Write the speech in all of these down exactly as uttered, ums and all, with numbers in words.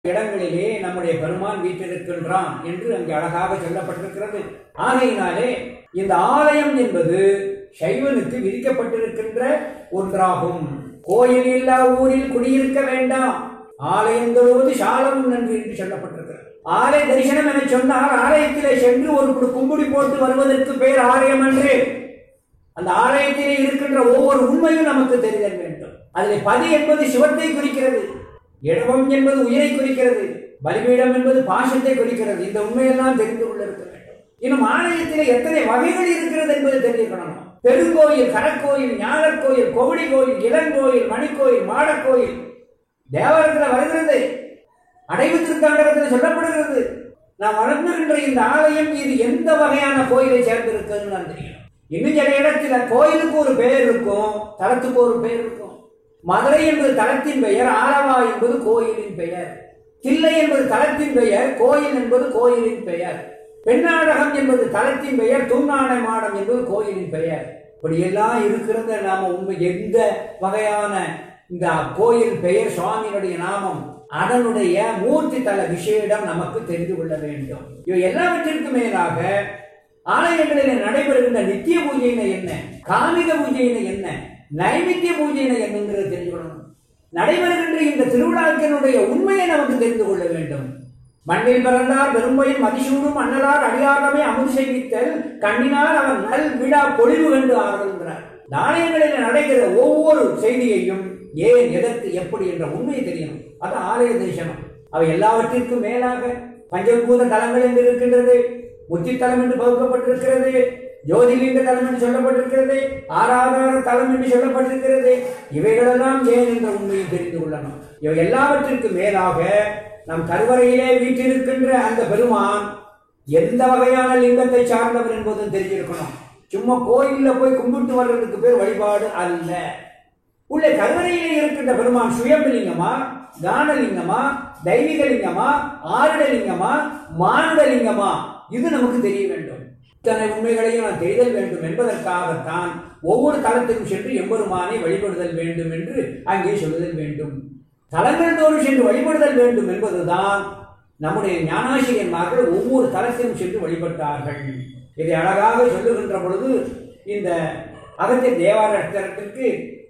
இடங்களிலே நம்முடைய பெருமான் வீற்றிருக்கின்றான் என்று அங்கே அழகாக சொல்லப்பட்டிருக்கிறது. ஆகையினாலே இந்த ஆலயம் என்பது சைவனுக்கு விதிக்கப்பட்டிருக்கின்ற ஒன்றாகும். கோயில் இல்லா ஊரில் குடியிருக்க வேண்டாம், ஆலயம் தொழுவது சாலமும் நன்று என்று சொல்லப்பட்டிருக்கிறது. ஆலய தரிசனம் என சொன்னால் ஆலயத்திலே சென்று ஒரு கும்புடி போட்டு வருவதற்கு பெயர் ஆலயம் அன்று. அந்த ஆலயத்திலே இருக்கின்ற ஒவ்வொரு உண்மையும் நமக்கு தெரிதல் வேண்டும். அதில் பதி என்பது சிவத்தை குறிக்கிறது, இடவம் என்பது உயிரை குறிக்கிறது, பலிபீடம் என்பது பாசத்தை குறிக்கிறது. இந்த உண்மையெல்லாம் தெரிந்து கொள்ள இருக்க வேண்டும். இன்னும் ஆலயத்திலே எத்தனை வகைகள் இருக்கிறது என்பது தெரிஞ்சுக்கணும். பெருங்கோயில், கரக்கோயில், ஞானர் கோயில், கோவிடி கோயில், இளங்கோயில், மணிக்கோயில், மாடக்கோயில் தேவாரத்தில் வருகிறது, அடைவு திருத்தாண்டகத்தில் சொல்லப்படுகிறது. நாம் வளர்ந்துகின்ற இந்த ஆலயம் இது எந்த வகையான கோயிலை சேர்ந்திருக்குன்னு நான் தெரியும். இன்னும் சில இடத்துல கோயிலுக்கு ஒரு பெயர் இருக்கும், தலத்துக்கு ஒரு பெயர் இருக்கும். மதுரை என்பது தலத்தின் பெயர், ஆலவா என்பது கோயிலின் பெயர். தில்லை என்பது தலத்தின் பெயர், கோயில் என்பது கோயிலின் பெயர். பெண்ணாடகம் என்பது தலத்தின் பெயர், தூண்ணாடை மாடம் என்பது கோயிலின் பெயர். இப்படியெல்லாம் இருக்கிறத நாம உண்மை எந்த வகையான இந்த கோயில் பெயர், சுவாமியுடைய நாமம், அதனுடைய மூர்த்தி தல விஷயம் நமக்கு தெரிந்து கொள்ள வேண்டும். இவை எல்லாவற்றிற்கு மேலாக ஆலயங்களில் நடைபெறுகின்ற நித்திய பூஜையின என்ன, காமிக பூஜையின என்ன, நைமித்திய பூஜையின என்னங்கிறது தெரிஞ்சுக்கணும். நடைபெறுகின்ற இந்த திருவிழாக்களுடைய உண்மையை நமக்கு தெரிந்து கொள்ள வேண்டும். மண்ணில் பிறந்தார் பெரும்பையும் மதிசூடும் அண்ணலார் அடியாரமே அமுது செய்வித்தல் கண்ணினால் அவன் நல் விழா பொழிவு கண்டு ஆறுகின்றார். ஆலயங்களில் நடைகிற ஒவ்வொரு செய்தியையும் ஏன், எதற்கு, எப்படி என்ற உண்மையை தெரியணும். அது ஆலய தரிசனம். அவை எல்லாவற்றிற்கும் மேலாக பஞ்சபூத தலங்கள் என்று இருக்கின்றது, முத்தி தலம் என்று பகுக்கப்பட்டிருக்கிறது, ஜோதிலிங்க தலம் என்று சொல்லப்பட்டிருக்கிறது, ஆராதார தலம் என்று சொல்லப்பட்டிருக்கிறது. இவைகளெல்லாம் ஏன் என்ற உண்மையை தெரிந்து கொள்ளணும். இவை எல்லாவற்றிற்கு மேலாக நம் கருவறையிலே வீற்றிருக்கின்ற அந்த பெருமான் எந்த வகையான லிங்கத்தை சார்ந்தவர் என்பதும் தெரிஞ்சிருக்கணும். சும்மா கோயிலில் போய் கும்பிட்டு வர்றதுக்கு பேர் வழிபாடு அல்ல. உள்ள கருவறையிலே இருக்கின்ற பெருமான் சுயம்பலிங்கமா, கானலிங்கமா, தெய்வீகலிங்கமா, ஆருடலிங்கமா, மானுடலிங்கமா, இது நமக்கு தெரிய வேண்டும். இத்தனை உண்மைகளையும் நான் தெரிதல் வேண்டும் என்பதற்காகத்தான் ஒவ்வொரு தலத்திலும் சென்று எம்பெருமானை வழிபடுதல் வேண்டும் என்று அங்கே சொல்லுதல் வேண்டும். தலங்கள் தோறும் சென்று வழிபடுதல் வேண்டும் என்பதுதான் நம்முடைய ஞானாசிரியன்மார்கள் ஒவ்வொரு தலத்திலும் சென்று வழிபட்டார்கள். இதை அழகாக சொல்லுகின்ற பொழுது இந்த அகத்திய தேவாரத்திற்கு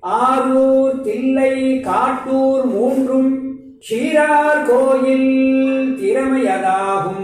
ஆரூர், தில்லை, காட்டூர் மூன்றும் சீரார் கோயில் திறமையதாகும்.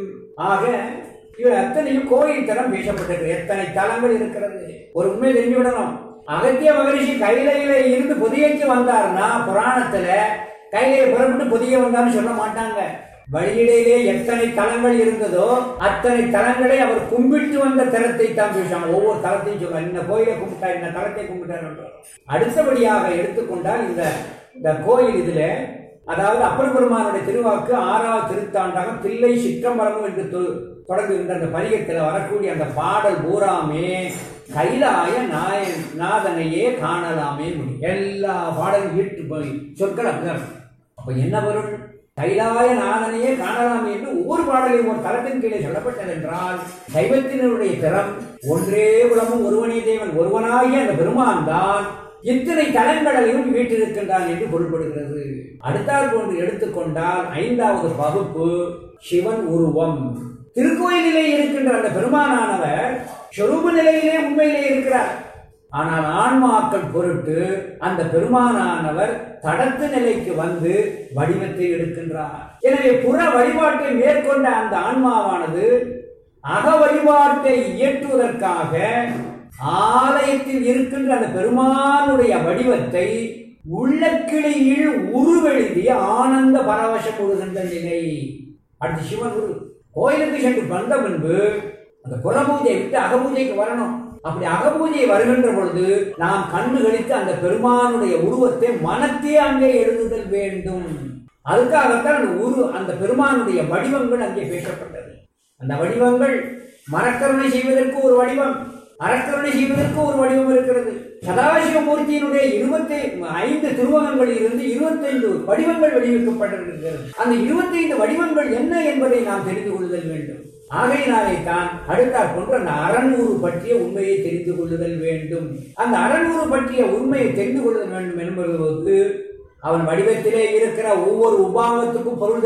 ஆக இவர் அத்தனையும் கோயில் தரம் பேசப்பட்டிருக்கு. எத்தனை தலங்கள் இருக்கிறது ஒரு உண்மை தெரிஞ்சுவிடணும். அகத்திய மகரிஷி கைலையில இருந்து புதியக்கு வந்தாருன்னா புராணத்துல கைலையை புறப்பட்டு புதிய வந்தான்னு சொல்ல மாட்டாங்க. வழியிடையிலே எத்தனை தலங்கள் இருந்ததோ அத்தனை தலங்களை அவர் கும்பிட்டு வந்த தலத்தை தான் பேசுவாங்க. ஒவ்வொரு தலத்தையும் சொல்லுவாங்க, இந்த கோயிலை கும்பிட்டா, இந்த தலத்தை கும்பிட்டார். அடுத்தபடியாக எடுத்துக்கொண்டால் இந்த இந்த கோயில் இதுல, அதாவது அப்பர் பெருமானுடைய திருவாக்கு ஆறாவது திருத்தாண்டாக தில்லை சிற்றம்பரம் என்று தொடங்குகின்ற அந்த பதிகத்தில் வரக்கூடிய அந்த பாடல் பூராமே கைலாய நாய நாதனையே காணலாமே முடியும். எல்லா பாடலும் ஈட்டு போய் சொற்கள் அப்படிதான். அப்ப என்ன பொருள்? கைலாய நாதனையே காணலாமே என்று ஒவ்வொரு பாடலையும் ஒரு தலத்தின் கீழே சொல்லப்பட்டது என்றால் சைவத்தினுடைய திறம் ஒன்றே குலமும் ஒருவனே தேவன், ஒருவனாகிய அந்த பெருமான் தான் இத்தனை தலங்களையும் வீட்டிருக்கின்றான் என்று பொருள்படுகிறது. அடுத்தாற் போன்று எடுத்துக்கொண்டால் ஐந்தாவது வகுப்பு சிவன் உருவம். திருக்கோயிலிலே இருக்கின்ற அந்த பெருமானானவர் சொரூப நிலையிலே உண்மையிலே இருக்கிறார். ஆனால் ஆன்மாக்கள் பொருட்டு அந்த பெருமானானவர் தடத்து நிலைக்கு வந்து வடிவத்தை எடுக்கின்றார். எனவே புற வழிபாட்டை மேற்கொண்ட அந்த ஆன்மாவானது அக வழிபாட்டை இயற்றுவதற்காக ஆலயத்தில் இருக்கின்ற அந்த பெருமானுடைய வடிவத்தை உள்ளக்கிளையில் உருவெழுதி ஆனந்த பரவசம் கொடுக்கின்ற நிலை. அடுத்து சிவன் உரு. கோயிலுக்கு சென்று வந்த பின்பு அந்த புறபூஜை விட்டு அகபூஜைக்கு வரணும். அப்படி அகபூஜை வருகின்ற பொழுது நாம் கண்ணு கழித்து அந்த பெருமானுடைய உருவத்தை மனத்தே அங்கே எழுதுதல் வேண்டும். அதுக்காகத்தான் அந்த உரு அந்த பெருமானுடைய வடிவங்கள் அங்கே பேசப்பட்டது. அந்த வடிவங்கள் மரக்கருணை செய்வதற்கு ஒரு வடிவம், அறக்கருணை செய்வதற்கு ஒரு வடிவம் இருக்கிறது. சதாசிவமூர்த்தியினுடைய இருபத்தி ஐந்து திருவகங்களில் இருந்து இருபத்தி ஐந்து வடிவங்கள் வடிவமைக்கப்பட்டிருக்கிறது. அந்த இருபத்தி ஐந்து வடிவங்கள் என்ன என்பதை நாம் தெரிந்து கொள்ளுதல் வேண்டும். ஆகையினாலே தான் அடுத்தாற் போன்று அந்த அறநூறு பற்றிய உண்மையை தெரிந்து கொள்ளுதல் வேண்டும். அந்த அறநூறு பற்றிய உண்மையை தெரிந்து கொள்ளுதல் வேண்டும் என்பது அவன் வடிவத்திலே இருக்கிற ஒவ்வொரு உபாங்கத்துக்கும் பொருள்